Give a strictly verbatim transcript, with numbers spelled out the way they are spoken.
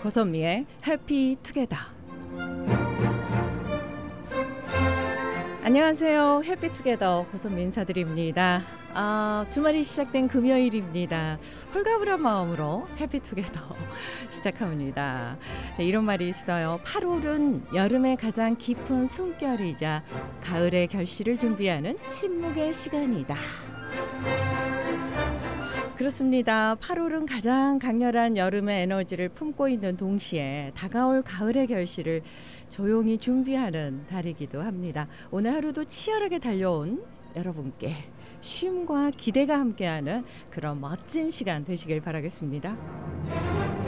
고선미의 해피 투게더. 안녕하세요. 해피 투게더 고선미 인사드립니다. 아, 주말이 시작된 금요일입니다. 홀가분한 마음으로 해피 투게더 시작합니다. 자, 이런 말이 있어요. 팔월은 여름의 가장 깊은 숨결이자 가을의 결실을 준비하는 침묵의 시간이다. 그렇습니다. 팔월은 가장 강렬한 여름의 에너지를 품고 있는 동시에 다가올 가을의 결실을 조용히 준비하는 달이기도 합니다. 오늘 하루도 치열하게 달려온 여러분께 쉼과 기대가 함께하는 그런 멋진 시간 되시길 바라겠습니다.